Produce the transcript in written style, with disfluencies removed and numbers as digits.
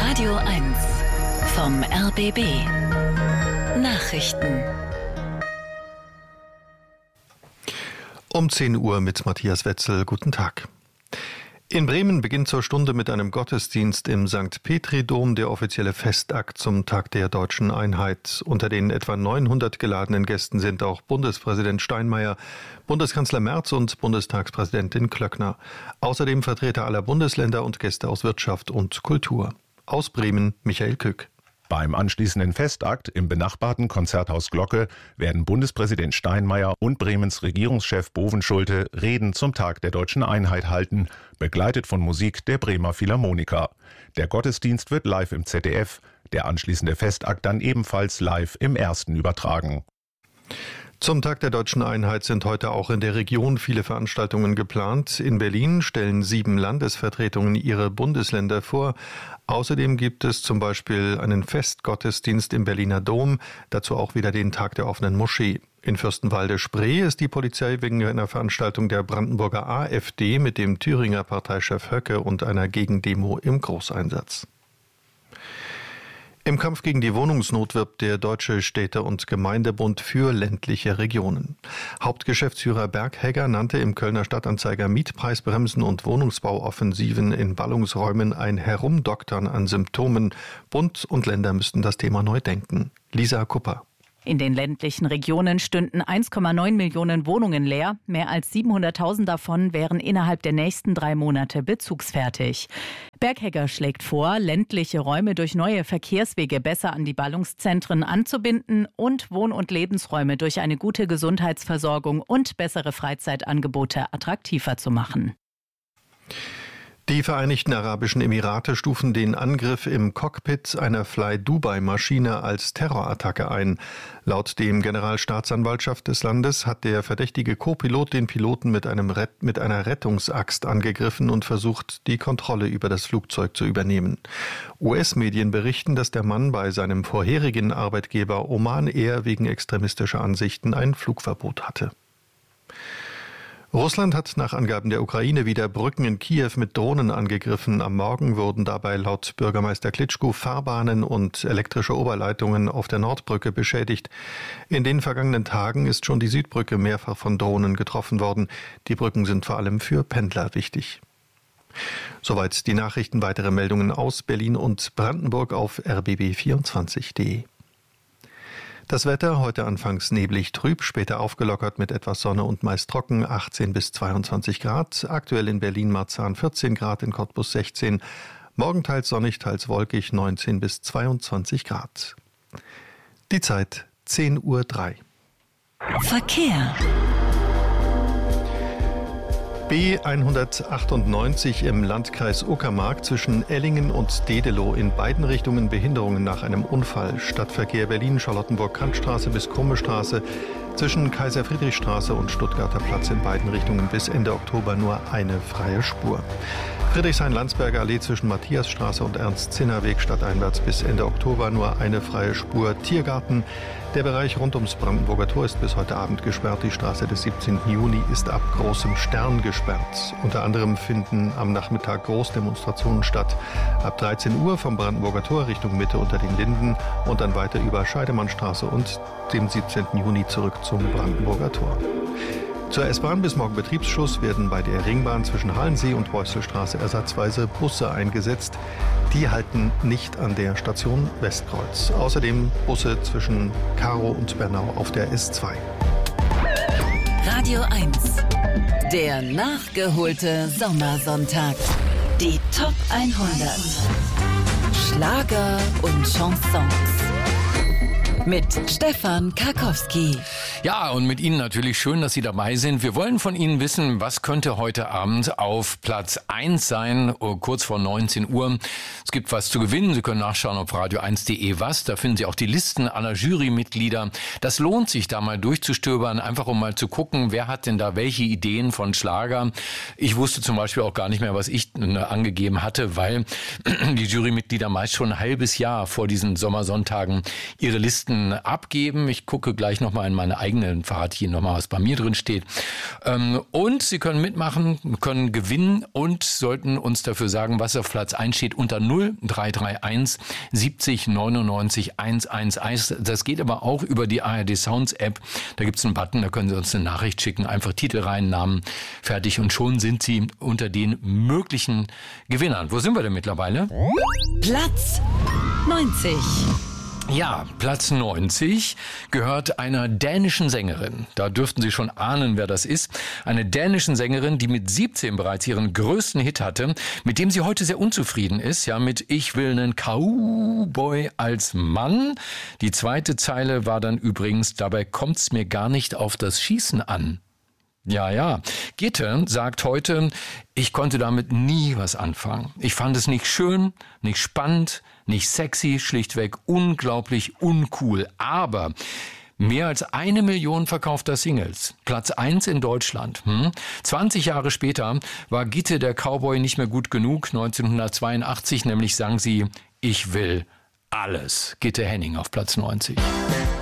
Radio 1 vom RBB Nachrichten. Um 10 Uhr mit Matthias Wetzel. Guten Tag. In Bremen beginnt zur Stunde mit einem Gottesdienst im St. Petri-Dom der offizielle Festakt zum Tag der Deutschen Einheit. Unter den etwa 900 geladenen Gästen sind auch Bundespräsident Steinmeier, Bundeskanzler Merz und Bundestagspräsidentin Klöckner. Außerdem Vertreter aller Bundesländer und Gäste aus Wirtschaft und Kultur. Aus Bremen Michael Kück. Beim anschließenden Festakt im benachbarten Konzerthaus Glocke werden Bundespräsident Steinmeier und Bremens Regierungschef Bovenschulte Reden zum Tag der Deutschen Einheit halten, begleitet von Musik der Bremer Philharmoniker. Der Gottesdienst wird live im ZDF, der anschließende Festakt dann ebenfalls live im Ersten übertragen. Zum Tag der Deutschen Einheit sind heute auch in der Region viele Veranstaltungen geplant. In Berlin stellen 7 Landesvertretungen ihre Bundesländer vor. Außerdem gibt es zum Beispiel einen Festgottesdienst im Berliner Dom, dazu auch wieder den Tag der offenen Moschee. In Fürstenwalde-Spree ist die Polizei wegen einer Veranstaltung der Brandenburger AfD mit dem Thüringer Parteichef Höcke und einer Gegendemo im Großeinsatz. Im Kampf gegen die Wohnungsnot wirbt der Deutsche Städte- und Gemeindebund für ländliche Regionen. Hauptgeschäftsführer Berg Hegger nannte im Kölner Stadtanzeiger Mietpreisbremsen und Wohnungsbauoffensiven in Ballungsräumen ein Herumdoktern an Symptomen. Bund und Länder müssten das Thema neu denken. Lisa Kupper. In den ländlichen Regionen stünden 1,9 Millionen Wohnungen leer. Mehr als 700.000 davon wären innerhalb der nächsten 3 Monate bezugsfertig. Berghegger schlägt vor, ländliche Räume durch neue Verkehrswege besser an die Ballungszentren anzubinden und Wohn- und Lebensräume durch eine gute Gesundheitsversorgung und bessere Freizeitangebote attraktiver zu machen. Die Vereinigten Arabischen Emirate stufen den Angriff im Cockpit einer Fly-Dubai-Maschine als Terrorattacke ein. Laut dem Generalstaatsanwaltschaft des Landes hat der verdächtige Co-Pilot den Piloten mit einer Rettungsaxt angegriffen und versucht, die Kontrolle über das Flugzeug zu übernehmen. US-Medien berichten, dass der Mann bei seinem vorherigen Arbeitgeber Oman Air wegen extremistischer Ansichten ein Flugverbot hatte. Russland hat nach Angaben der Ukraine wieder Brücken in Kiew mit Drohnen angegriffen. Am Morgen wurden dabei laut Bürgermeister Klitschko Fahrbahnen und elektrische Oberleitungen auf der Nordbrücke beschädigt. In den vergangenen Tagen ist schon die Südbrücke mehrfach von Drohnen getroffen worden. Die Brücken sind vor allem für Pendler wichtig. Soweit die Nachrichten. Weitere Meldungen aus Berlin und Brandenburg auf rbb24.de. Das Wetter heute anfangs neblig trüb, später aufgelockert mit etwas Sonne und meist trocken, 18 bis 22 Grad. Aktuell in Berlin-Marzahn 14 Grad, in Cottbus 16. Morgen teils sonnig, teils wolkig, 19 bis 22 Grad. Die Zeit 10:03 Uhr. Verkehr. B198 im Landkreis Uckermark zwischen Ellingen und Dedelow, in beiden Richtungen Behinderungen nach einem Unfall. Stadtverkehr Berlin, Charlottenburg-Kantstraße bis Krummestraße, zwischen Kaiser-Friedrich-Straße und Stuttgarter Platz in beiden Richtungen bis Ende Oktober nur eine freie Spur. Friedrichshain-Landsberger Allee zwischen Matthiasstraße und Ernst-Zinner-Weg stadteinwärts bis Ende Oktober nur eine freie Spur. Tiergarten. Der Bereich rund ums Brandenburger Tor ist bis heute Abend gesperrt. Die Straße des 17. Juni ist ab Großem Stern gesperrt. Unter anderem finden am Nachmittag Großdemonstrationen statt. Ab 13 Uhr vom Brandenburger Tor Richtung Mitte unter den Linden und dann weiter über Scheidemannstraße und dem 17. Juni zurück zum Brandenburger Tor. Zur S-Bahn bis morgen Betriebsschluss werden bei der Ringbahn zwischen Hallensee und Beuselstraße ersatzweise Busse eingesetzt. Die halten nicht an der Station Westkreuz. Außerdem Busse zwischen Karow und Bernau auf der S2. Radio 1. Der nachgeholte Sommersonntag. Die Top 100. Schlager und Chansons. Mit Stefan Karkowski. Ja, und mit Ihnen natürlich schön, dass Sie dabei sind. Wir wollen von Ihnen wissen, was könnte heute Abend auf Platz 1 sein, kurz vor 19 Uhr. Es gibt was zu gewinnen. Sie können nachschauen auf radio1.de was. Da finden Sie auch die Listen aller Jurymitglieder. Das lohnt sich, da mal durchzustöbern, einfach um mal zu gucken, wer hat denn da welche Ideen von Schlager. Ich wusste zum Beispiel auch gar nicht mehr, was ich angegeben hatte, weil die Jurymitglieder meist schon ein halbes Jahr vor diesen Sommersonntagen ihre Listen Listen abgeben. Ich gucke gleich nochmal in meine eigenen, verrate ich Ihnen nochmal, was bei mir drin steht. Und Sie können mitmachen, können gewinnen und sollten uns dafür sagen, was auf Platz 1 steht, unter 0331 70 99 111. Das geht aber auch über die ARD Sounds App. Da gibt es einen Button, da können Sie uns eine Nachricht schicken, einfach Titel rein, Namen, fertig und schon sind Sie unter den möglichen Gewinnern. Wo sind wir denn mittlerweile? Platz 90. Ja, Platz 90 gehört einer dänischen Sängerin. Da dürften Sie schon ahnen, wer das ist. Eine dänischen Sängerin, die mit 17 bereits ihren größten Hit hatte, mit dem sie heute sehr unzufrieden ist. Ja, mit Ich will einen Cowboy als Mann. Die zweite Zeile war dann übrigens, dabei kommt's mir gar nicht auf das Schießen an. Ja. Gitte sagt heute, ich konnte damit nie was anfangen. Ich fand es nicht schön, nicht spannend, nicht sexy, schlichtweg unglaublich uncool. Aber mehr als 1 Million verkaufter Singles. Platz 1 in Deutschland. 20 Jahre später war Gitte der Cowboy nicht mehr gut genug. 1982 nämlich sang sie, ich will alles. Gitte Henning auf Platz 90.